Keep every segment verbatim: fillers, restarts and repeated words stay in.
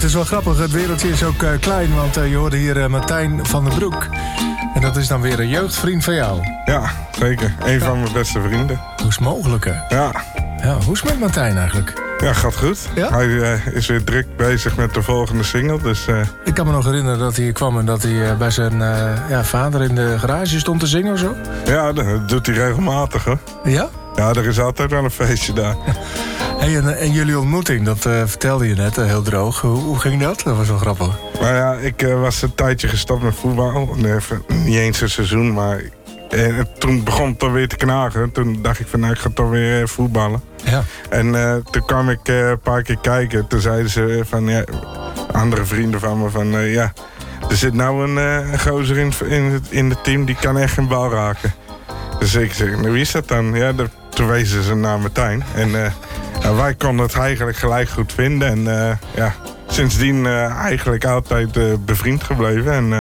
Het is wel grappig, het wereldje is ook uh, klein, want uh, je hoorde hier uh, Martijn van den Broek. En dat is dan weer een jeugdvriend van jou. Ja, zeker. Een ja. van mijn beste vrienden. Hoe is het mogelijk, hè? Ja. ja. Hoe is het met Martijn eigenlijk? Ja, gaat goed. Ja? Hij uh, is weer druk bezig met de volgende single, dus... Uh... Ik kan me nog herinneren dat hij hier kwam en dat hij uh, bij zijn uh, ja, vader in de garage stond te zingen of zo. Ja, dat doet hij regelmatig, hoor. Ja? Ja, er is altijd wel een feestje daar. Hey, en, en jullie ontmoeting, dat uh, vertelde je net, uh, heel droog. Hoe, hoe ging dat? Dat was wel grappig. Nou ja, ik uh, was een tijdje gestopt met voetbal. Nee, niet eens een seizoen, maar uh, toen begon het alweer te knagen. Toen dacht ik van, nou, ik ga toch weer uh, voetballen. Ja. En uh, toen kwam ik uh, een paar keer kijken. Toen zeiden ze van, ja, andere vrienden van me van, uh, ja, er zit nou een, uh, een gozer in, in, het, in het team, die kan echt geen bal raken. Dus ik zeg, nou, wie is dat dan? Ja, de, toen wezen ze naar Martijn. En uh, nou, wij konden het eigenlijk gelijk goed vinden. En uh, ja, sindsdien uh, eigenlijk altijd uh, bevriend gebleven. En uh,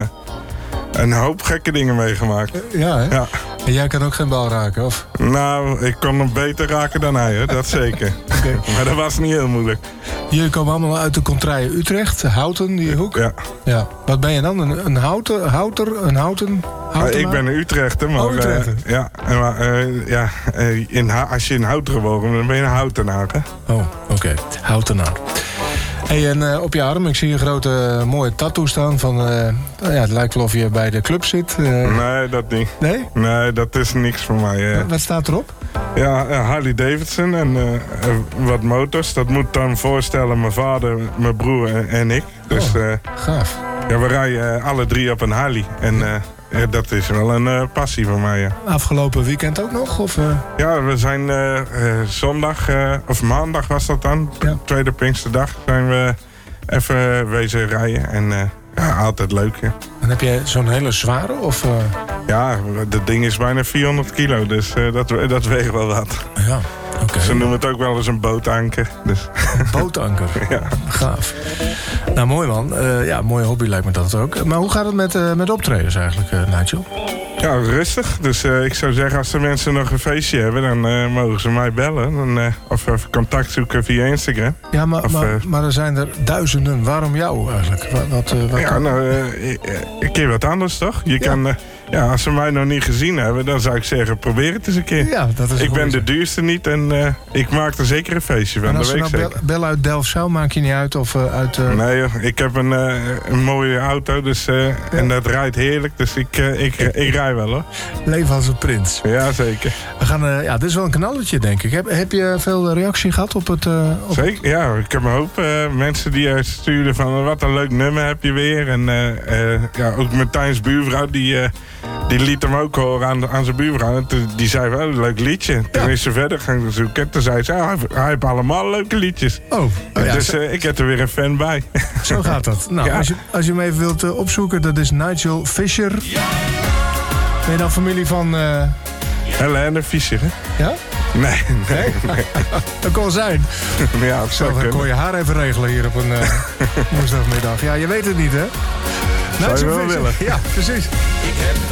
een hoop gekke dingen meegemaakt. Ja, hè? Ja. En jij kan ook geen bal raken, of? Nou, ik kon hem beter raken dan hij, hè? Dat zeker. Okay. Maar dat was niet heel moeilijk. Jullie komen allemaal uit de contraille Utrecht, Houten, die hoek. Ja. ja. Wat ben je dan? Een, een houten, houter, een houten? Ah, ik ben een Utrechter, maar... Oh, Utrechter. Uh, ja, uh, ja uh, in, als je in Houten woont, dan ben je een Houtenaar, hè? Oh, oké. Okay. Houtenaar. Hey, en uh, op je arm, ik zie een grote uh, mooie tattoo staan van... Uh, nou ja, het lijkt wel of je bij de club zit. Uh... Nee, dat niet. Nee? Nee, dat is niks voor mij. Uh... Wat staat erop? Ja, uh, Harley Davidson en uh, uh, wat motors. Dat moet dan voorstellen mijn vader, mijn broer en ik. Dus, oh, uh, gaaf. Ja, we rijden uh, alle drie op een Harley. En uh, ja, dat is wel een uh, passie van mij, ja. Afgelopen weekend ook nog? Of, uh... Ja, we zijn uh, uh, zondag, uh, of maandag was dat dan, ja. tweede Pinksterdag, zijn we even wezen rijden. En uh, ja, altijd leuk, ja. En heb je zo'n hele zware, of... Uh... Ja, dat ding is bijna vierhonderd kilo, dus uh, dat, dat weegt wel wat. Ja, oké. Okay. Ze noemen het ook wel eens een bootanker. Dus. Een bootanker? Ja. Gaaf. Nou, mooi man. Uh, ja, mooie hobby lijkt me dat ook. Maar hoe gaat het met, uh, met optredens eigenlijk, uh, Nigel? Ja, rustig. Dus uh, ik zou zeggen, als de mensen nog een feestje hebben, dan uh, mogen ze mij bellen. Dan, uh, of even contact zoeken via Instagram. Ja, maar, of, maar, uh, maar er zijn er duizenden. Waarom jou eigenlijk? Wat, wat, uh, wat ja, kan... nou, uh, een keer wat anders toch? Je ja. kan... Uh, Ja, als ze mij nog niet gezien hebben, dan zou ik zeggen, probeer het eens een keer. Ja, dat is ik ben de duurste niet en uh, ik maak er zeker een feestje van. En als dat ze weet nou ik bel, bellen uit Delfzijl, maak je niet uit of uh, uit... Uh... Nee, ik heb een, uh, een mooie auto dus, uh, ja. en dat rijdt heerlijk, dus ik, uh, ik, ik, ik rij wel hoor. Leven als een prins. Ja, zeker. We gaan, uh, ja, dit is wel een knalletje, denk ik. Heb, heb je veel reactie gehad op het... Uh, op... Zeker, ja. Ik heb een hoop uh, mensen die uh, sturen van wat een leuk nummer heb je weer. En uh, uh, ja, ook Martijn's buurvrouw, die, uh, die liet hem ook horen aan, aan zijn buurvrouw. En die zei wel, een leuk liedje. Toen ja. is ze verder gaan zoeken. Toen zei ze, ah, hij, hij heeft allemaal leuke liedjes. Oh, oh ja, dus zo... uh, ik heb er weer een fan bij. Zo gaat dat. Nou, ja. als, je, als je hem even wilt uh, opzoeken, dat is Nigel Fisher. Ben je dan familie van... Uh... Helene Fischer, hè? Ja? Nee, nee. nee. Dat kon zijn. Ja, dat zou Dan kon je haar even regelen hier op een uh, woensdagmiddag. Ja, je weet het niet, hè? Zou je wel willen. Ja, precies. Ik heb